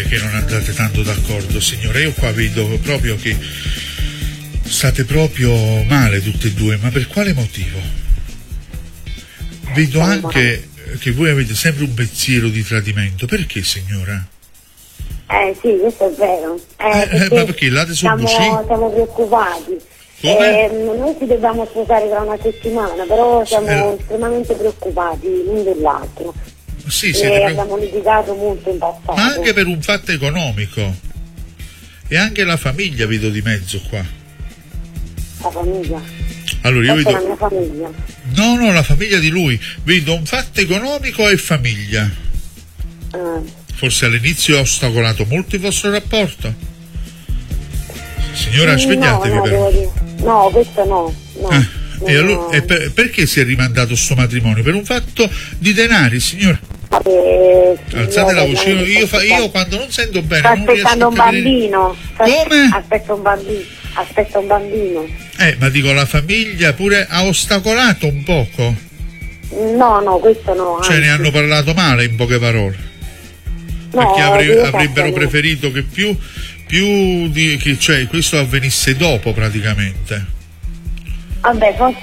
che non andate tanto d'accordo, signora? Io qua vedo proprio che state proprio male tutte e due, ma per quale motivo? Vedo anche che voi avete sempre un pensiero di tradimento. Perché, signora? Sì, questo è vero. Ma perché là siamo preoccupati. Noi ci dobbiamo sposare tra una settimana, però siamo estremamente preoccupati l'un dell'altro. Sì, abbiamo litigato molto in passato. Ma anche per un fatto economico. E anche la famiglia vedo di mezzo qua. La famiglia? Allora io vedo... la mia famiglia. No, la famiglia di lui. Vedo un fatto economico e famiglia. Forse all'inizio ha ostacolato molto il vostro rapporto? Signora, svegliatevi però. No, questo no. E allora, perché si è rimandato sto matrimonio? Per un fatto di denari, signora? Alzate la voce. Io quando non sento bene sto non riesco aspettando a un capire... bambino. Come? Aspetta un bambino. Ma dico, la famiglia pure ha ostacolato un poco? No, questo no. Cioè ne hanno parlato male, in poche parole? No, perché avrebbero preferito che cioè questo avvenisse dopo praticamente. Vabbè, forse